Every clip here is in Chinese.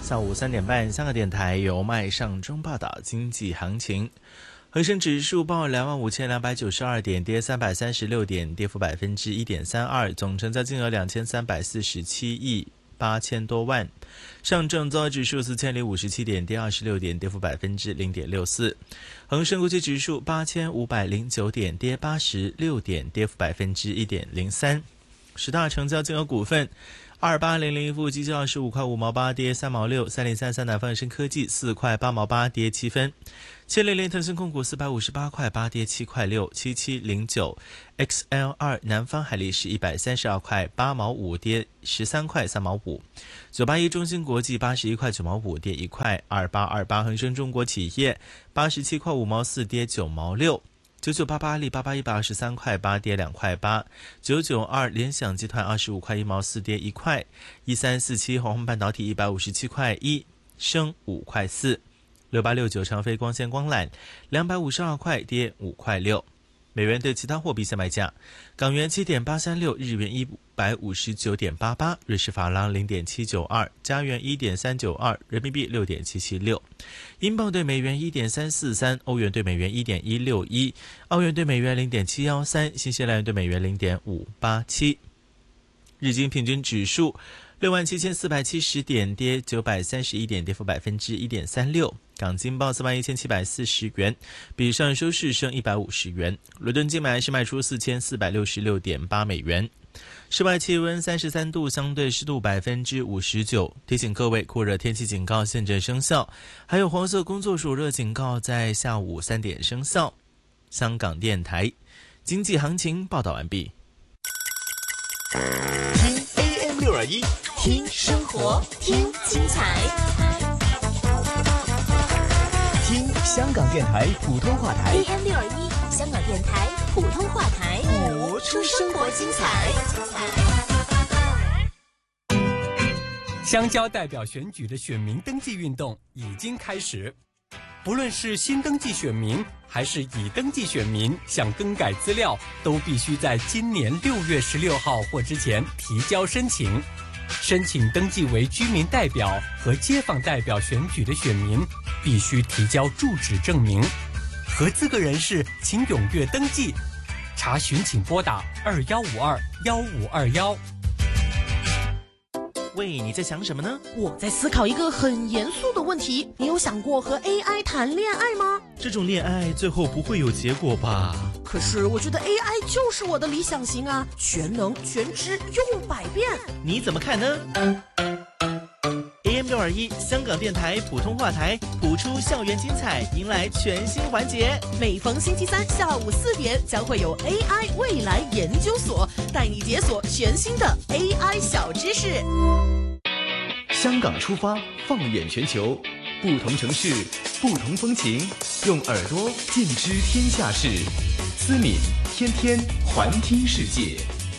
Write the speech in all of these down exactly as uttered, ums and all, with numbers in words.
下午三点半，香港电台由麦尚中报道经济行情。恒生指数报两万五千两百九十二点，跌三百三十六点，跌幅百分之一点三二，总成交金额两千三百四十七亿八千多万。上证综合指数四千零五十七点，跌二十六点，跌幅百分之零点六四。恒生国际指数八千五百零九点，跌八十六点，跌幅百分之一点零三。十大成交金额股份。二八零零富基金二十五块五毛八，跌三毛六；三零三三南方恒生科技四块八毛八，跌七分；七零零腾讯控股四百五十八块八，跌七块六；七七零九 X L 二南方海力士一百三十二块八毛五，跌十三块三毛五；九八一中芯国际八十一块九毛五，跌一块；二八二八恒生中国企业八十七块五毛四，跌九毛六。九九八八阿里巴巴一百二十三块八，跌两块八；九九二联想集团二十五块一毛四，跌一块；一三四七鸿鸿半导体一百五十七块一，升五块四；六八六九长飞光纤光缆两百五十二块，跌五块六。美元对其他货币现卖价：港元七点八三六，日元一百五十九点八八，瑞士法郎零点七九二，加元一点三九二，人民币六点七七六，英镑对美元一点三四三，欧元对美元一点一六一，澳元对美元零点七一三，新西兰元对美元零点五八七。日经平均指数六万七千四百七十点，跌九百三十一点，跌幅百分之一点三六。港金报四万一千七百四十元，比上收市升一百五十元。伦敦金买是卖出四千四百六十六点八美元。室外气温三十三度，相对湿度百分之五十九。提醒各位，酷热天气警告现正生效，还有黄色工作暑热警告在下午三点生效。香港电台经济行情报道完毕。 听 A M 六二一，听生活，听精彩。听香港电台普通话台 A M 六二一，香港电台普通话台， 播出生活精彩。 乡郊代表选举的选民登记运动已经开始，不论是新登记选民还是已登记选民，想更改资料都必须在今年六月十六号或之前提交申请。申请登记为居民代表和街坊代表选举的选民，必须提交住址证明。合资格人士请踊跃登记。查询请拨打二幺五二幺五二幺。 喂，你在想什么呢？ 我在思考一个很严肃的问题，你有想过和 A I 谈恋爱吗？ 这种恋爱最后不会有结果吧？ 可是我觉得 A I 就是我的理想型啊，全能全知又百变。 你怎么看呢？A M 六二一香港电台普通话台谱出校园精彩，迎来全新环节。 每逢星期三下午四点，将会有 A I 未来研究所带你解锁全新的 A I 小知识。 香港出发，放眼全球，不同城市，不同风情，用耳朵尽知天下事。思敏天天环听世界。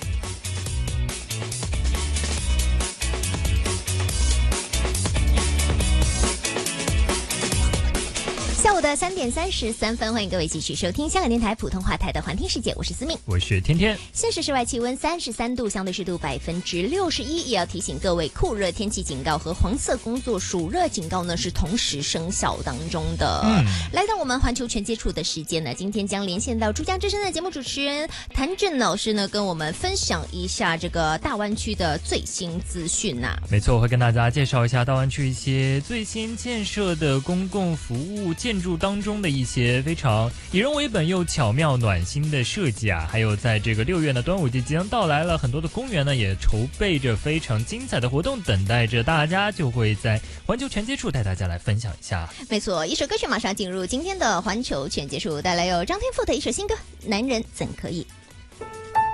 下午的三点三十三分，欢迎各位继续收听香港电台普通话台的环听世界，我是思敏， 我是天天。 现时室外气温三十三度，相对湿度百分之六十一。也要提醒各位，酷热天气警告和黄色工作暑热警告呢是同时生效当中的。嗯，来到我们环球全接触的时间呢，今天将连线到珠江之声的节目主持人谭震老师呢，跟我们分享一下这个大湾区的最新资讯呐。 没错，我会跟大家介绍一下大湾区一些最新建设的公共服务建筑当中的一些非常以人为本又巧妙暖心的设计啊，还有在这个六月呢，端午节即将到来了，很多的公园呢也筹备着非常精彩的活动，等待着大家，就会在环球全接触带大家来分享一下。 没错，一首歌曲马上进入今天的环球全接触，带来有张天赋的一首新歌《男人怎可以